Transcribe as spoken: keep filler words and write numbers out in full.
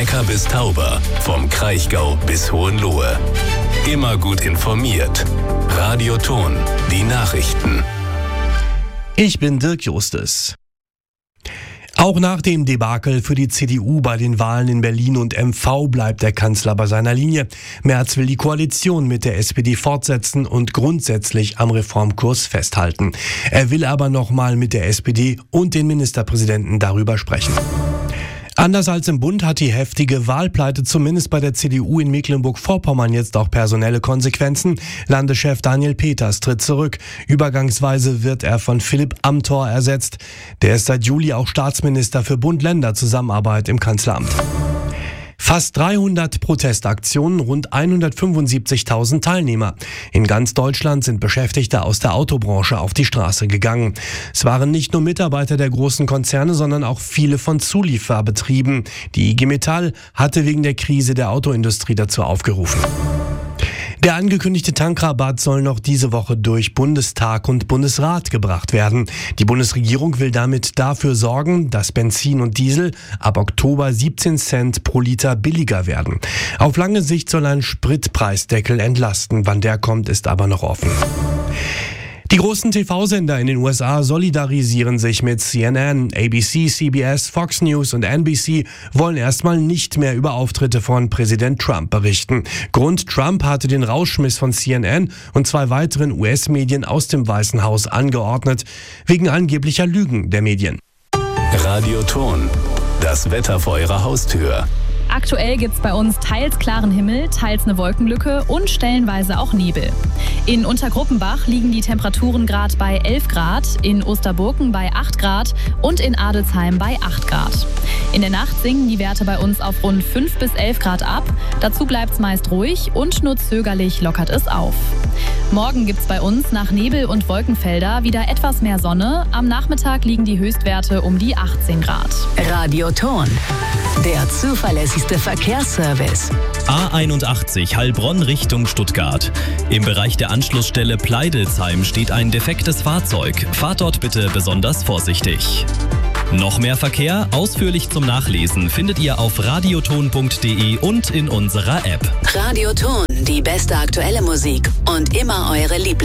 Neckar bis Tauber, vom Kraichgau bis Hohenlohe. Immer gut informiert. Radio Ton, die Nachrichten. Ich bin Dirk Justus. Auch nach dem Debakel für die C D U bei den Wahlen in Berlin und M V bleibt der Kanzler bei seiner Linie. Merz will die Koalition mit der S P D fortsetzen und grundsätzlich am Reformkurs festhalten. Er will aber nochmal mit der S P D und den Ministerpräsidenten darüber sprechen. Anders als im Bund hat die heftige Wahlpleite zumindest bei der C D U in Mecklenburg-Vorpommern jetzt auch personelle Konsequenzen. Landeschef Daniel Peters tritt zurück. Übergangsweise wird er von Philipp Amthor ersetzt. Der ist seit Juli auch Staatsminister für Bund-Länder-Zusammenarbeit im Kanzleramt. Fast dreihundert Protestaktionen, rund hundertfünfundsiebzigtausend Teilnehmer. In ganz Deutschland sind Beschäftigte aus der Autobranche auf die Straße gegangen. Es waren nicht nur Mitarbeiter der großen Konzerne, sondern auch viele von Zulieferbetrieben. Die I G Metall hatte wegen der Krise der Autoindustrie dazu aufgerufen. Der angekündigte Tankrabatt soll noch diese Woche durch Bundestag und Bundesrat gebracht werden. Die Bundesregierung will damit dafür sorgen, dass Benzin und Diesel ab Oktober siebzehn Cent pro Liter billiger werden. Auf lange Sicht soll ein Spritpreisdeckel entlasten. Wann der kommt, ist aber noch offen. Die großen T V-Sender in den U S A solidarisieren sich mit C N N. A B C, C B S, Fox News und N B C wollen erstmal nicht mehr über Auftritte von Präsident Trump berichten. Grund: Trump hatte den Rauschmiss von C N N und zwei weiteren U S-Medien aus dem Weißen Haus angeordnet, wegen angeblicher Lügen der Medien. Radio Ton, das Wetter vor Ihrer Haustür. Aktuell gibt's bei uns teils klaren Himmel, teils eine Wolkenlücke und stellenweise auch Nebel. In Untergruppenbach liegen die Temperaturen gerade bei elf Grad, in Osterburken bei acht Grad und in Adelsheim bei acht Grad. In der Nacht sinken die Werte bei uns auf rund fünf bis elf Grad ab. Dazu bleibt's meist ruhig und nur zögerlich lockert es auf. Morgen gibt's bei uns nach Nebel und Wolkenfelder wieder etwas mehr Sonne. Am Nachmittag liegen die Höchstwerte um die achtzehn Grad. Radio Ton, der zuverlässigste Verkehrsservice. A einundachtzig Heilbronn Richtung Stuttgart. Im Bereich der Anschlussstelle Pleidelsheim steht ein defektes Fahrzeug. Fahrt dort bitte besonders vorsichtig. Noch mehr Verkehr, ausführlich zum Nachlesen, findet ihr auf radioton punkt de und in unserer App. Radio Ton, die beste aktuelle Musik und immer eure Lieblings